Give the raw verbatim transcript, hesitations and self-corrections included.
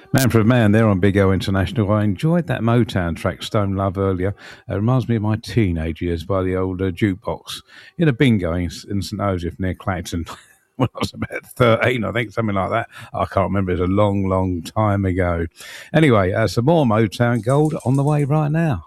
Manfred Mann there on Big O International. I enjoyed that Motown track, Stone Love, earlier. It reminds me of my teenage years by the old uh, jukebox in a bingo in, in St Joseph near Clacton. When I was about thirteen, I think, something like that. I can't remember. It was a long, long time ago. Anyway, uh, some more Motown Gold on the way right now.